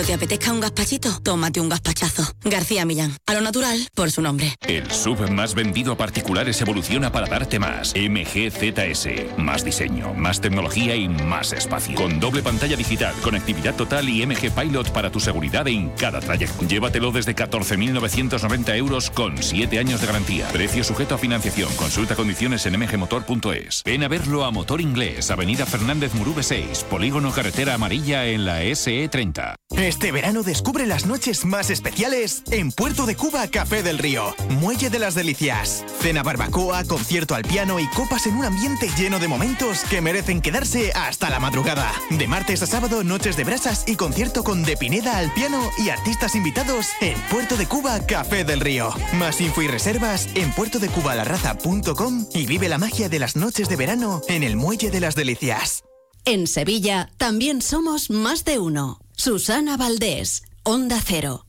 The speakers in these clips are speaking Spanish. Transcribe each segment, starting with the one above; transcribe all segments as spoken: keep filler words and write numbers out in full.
¿Te apetezca un gazpachito? Tómate un gazpachazo. García Millán, a lo natural, por su nombre. El S U V más vendido a particulares evoluciona para darte más. M G Z S. Más diseño, más tecnología y más espacio. Con doble pantalla digital, conectividad total y M G Pilot para tu seguridad en cada trayecto. Llévatelo desde catorce mil novecientos noventa euros con siete años de garantía. Precio sujeto a financiación. Consulta condiciones en m g motor punto es. Ven a verlo a Motor Inglés, Avenida Fernández Murube seis, Polígono Carretera Amarilla en la S E treinta. Este verano descubre las noches más especiales en Puerto de Cuba Café del Río. Muelle de las Delicias. Cena barbacoa, concierto al piano y copas en un ambiente lleno de momentos que merecen quedarse hasta la madrugada. De martes a sábado, noches de brasas y concierto con De Pineda al piano y artistas invitados en Puerto de Cuba Café del Río. Más info y reservas en puerto de cuba la raza punto com y vive la magia de las noches de verano en el Muelle de las Delicias. En Sevilla también somos más de uno. Susana Valdés, Onda Cero.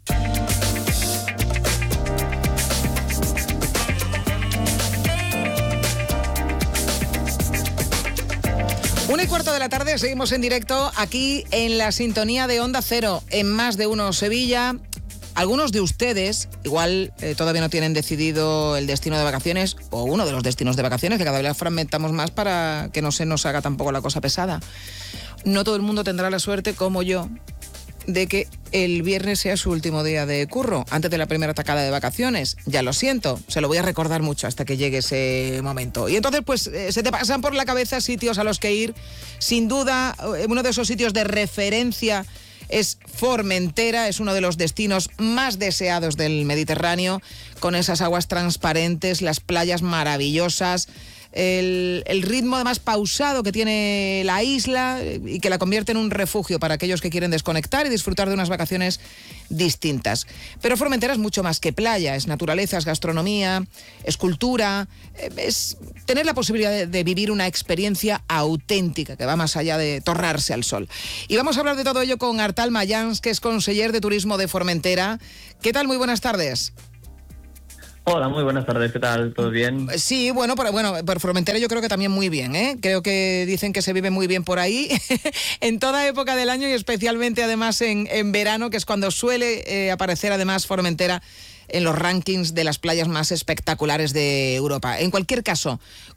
Una y cuarto de la tarde, seguimos en directo aquí en la sintonía de Onda Cero, en Más de Uno Sevilla. Algunos de ustedes igual eh, todavía no tienen decidido el destino de vacaciones o uno de los destinos de vacaciones, que cada vez fragmentamos más para que no se nos haga tampoco la cosa pesada. No todo el mundo tendrá la suerte, como yo, de que el viernes sea su último día de curro, antes de la primera tacada de vacaciones. Ya lo siento, se lo voy a recordar mucho hasta que llegue ese momento. Y entonces, pues, eh, se te pasan por la cabeza sitios a los que ir. Sin duda, uno de esos sitios de referencia es Formentera, es uno de los destinos más deseados del Mediterráneo, con esas aguas transparentes, las playas maravillosas, el, el ritmo además pausado que tiene la isla y que la convierte en un refugio para aquellos que quieren desconectar y disfrutar de unas vacaciones distintas. Pero Formentera es mucho más que playa, es naturaleza, es gastronomía, es cultura, es tener la posibilidad de, de vivir una experiencia auténtica que va más allá de torrarse al sol. Y vamos a hablar de todo ello con Artal Mayans, que es conseller de turismo de Formentera. ¿Qué tal? Muy buenas tardes. Hola, muy buenas tardes, ¿qué tal? ¿Todo bien? Sí, bueno, por, bueno, por Formentera yo creo que también muy bien, ¿eh? Creo que dicen que se vive muy bien por ahí, en toda época del año y especialmente además en, en verano, que es cuando suele eh, aparecer además Formentera en los rankings de las playas más espectaculares de Europa. En cualquier caso,